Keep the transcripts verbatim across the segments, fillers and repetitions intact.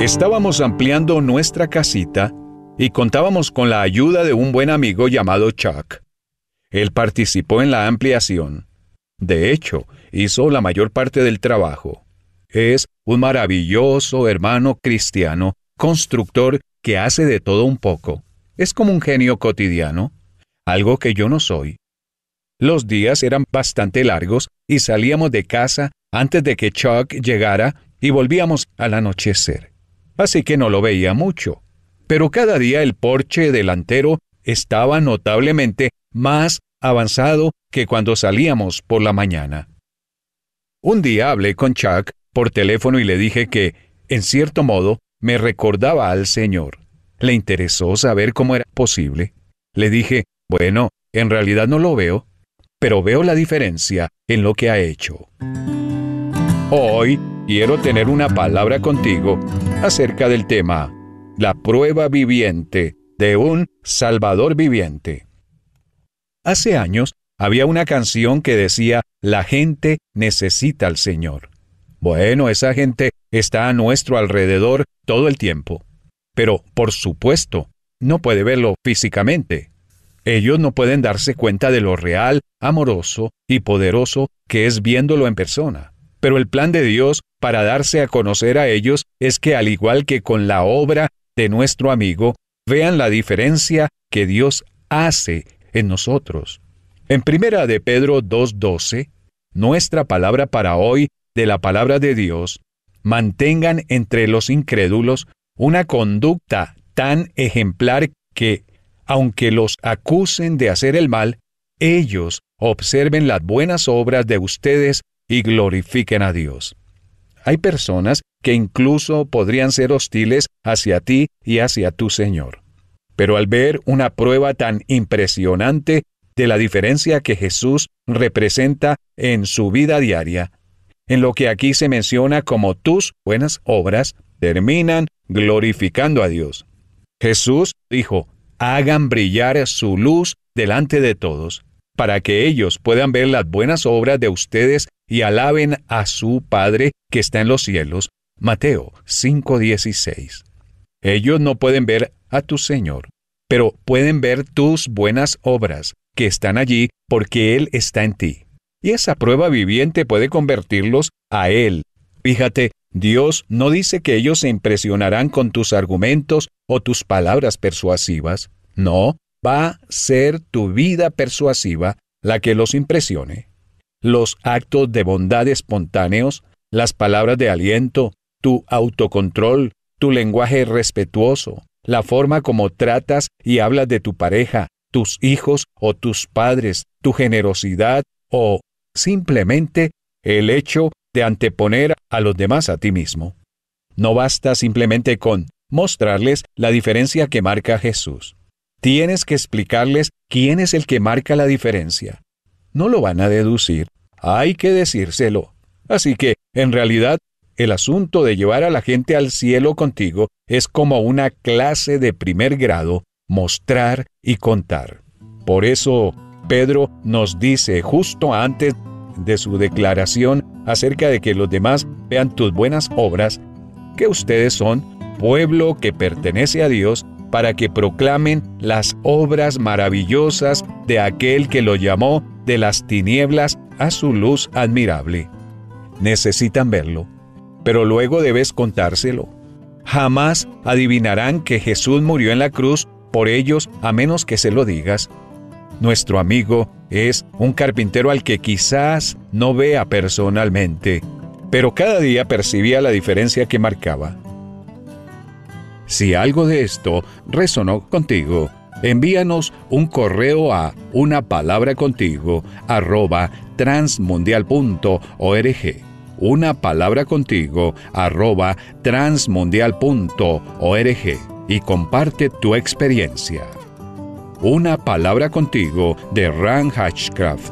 Estábamos ampliando nuestra casita y contábamos con la ayuda de un buen amigo llamado Chuck. Él participó en la ampliación. De hecho, hizo la mayor parte del trabajo. Es un maravilloso hermano cristiano, constructor que hace de todo un poco. Es como un genio cotidiano, algo que yo no soy. Los días eran bastante largos y salíamos de casa antes de que Chuck llegara y volvíamos al anochecer. Así que no lo veía mucho. Pero cada día el porche delantero estaba notablemente más avanzado que cuando salíamos por la mañana. Un día hablé con Chuck por teléfono y le dije que, en cierto modo, me recordaba al Señor. Le interesó saber cómo era posible. Le dije, bueno, en realidad no lo veo, pero veo la diferencia en lo que ha hecho. Hoy quiero tener una palabra contigo acerca del tema, la prueba viviente de un Salvador viviente. Hace años había una canción que decía, la gente necesita al Señor. Bueno, esa gente está a nuestro alrededor todo el tiempo. Pero, por supuesto, no puede verlo físicamente. Ellos no pueden darse cuenta de lo real, amoroso y poderoso que es viéndolo en persona. Pero el plan de Dios para darse a conocer a ellos es que, al igual que con la obra de nuestro amigo, vean la diferencia que Dios hace en nosotros. En Primera de Pedro dos doce, nuestra palabra para hoy de la palabra de Dios, mantengan entre los incrédulos una conducta tan ejemplar que, aunque los acusen de hacer el mal, ellos observen las buenas obras de ustedes y glorifiquen a Dios. Hay personas que incluso podrían ser hostiles hacia ti y hacia tu Señor. Pero al ver una prueba tan impresionante de la diferencia que Jesús representa en su vida diaria, en lo que aquí se menciona como tus buenas obras, terminan glorificando a Dios. Jesús dijo, hagan brillar su luz delante de todos, para que ellos puedan ver las buenas obras de ustedes y alaben a su Padre que está en los cielos. Mateo cinco dieciséis. Ellos no pueden ver a tu Señor, pero pueden ver tus buenas obras, que están allí porque Él está en ti. Y esa prueba viviente puede convertirlos a Él. Fíjate, Dios no dice que ellos se impresionarán con tus argumentos o tus palabras persuasivas. No, va a ser tu vida persuasiva la que los impresione. Los actos de bondad espontáneos, las palabras de aliento, tu autocontrol, tu lenguaje respetuoso, la forma como tratas y hablas de tu pareja, tus hijos o tus padres, tu generosidad o simplemente el hecho de anteponer a los demás a ti mismo. No basta simplemente con mostrarles la diferencia que marca Jesús. Tienes que explicarles quién es el que marca la diferencia. No lo van a deducir. Hay que decírselo. Así que, en realidad, el asunto de llevar a la gente al cielo contigo es como una clase de primer grado, mostrar y contar. Por eso, Pedro nos dice justo antes de su declaración acerca de que los demás vean tus buenas obras, que ustedes son pueblo que pertenece a Dios para que proclamen las obras maravillosas de aquel que lo llamó de las tinieblas a su luz admirable. Necesitan verlo, pero luego debes contárselo. Jamás adivinarán que Jesús murió en la cruz por ellos a menos que se lo digas. Nuestro amigo es un carpintero al que quizás no vea personalmente, pero cada día percibía la diferencia que marcaba. Si algo de esto resonó contigo, envíanos un correo a una palabra contigo arroba transmundial punto org. Una palabra contigo arroba transmundial punto org y comparte tu experiencia. Una palabra contigo de Ran Hatchcraft.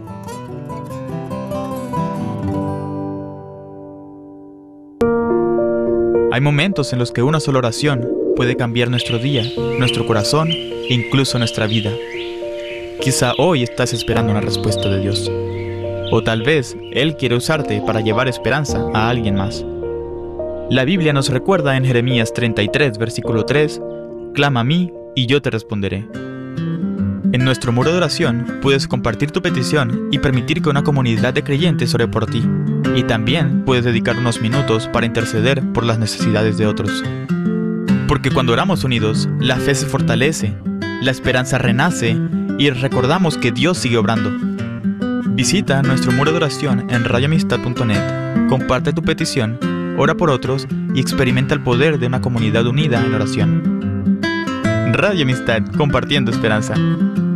Hay momentos en los que una sola oración puede cambiar nuestro día, nuestro corazón e incluso nuestra vida. Quizá hoy estás esperando una respuesta de Dios. O tal vez Él quiere usarte para llevar esperanza a alguien más. La Biblia nos recuerda en Jeremías treinta y tres, versículo tres, «Clama a mí y yo te responderé». En nuestro muro de oración puedes compartir tu petición y permitir que una comunidad de creyentes ore por ti. Y también puedes dedicar unos minutos para interceder por las necesidades de otros. Porque cuando oramos unidos, la fe se fortalece, la esperanza renace y recordamos que Dios sigue obrando. Visita nuestro muro de oración en radio amistad punto net, comparte tu petición, ora por otros y experimenta el poder de una comunidad unida en oración. Radio Amistad, compartiendo esperanza.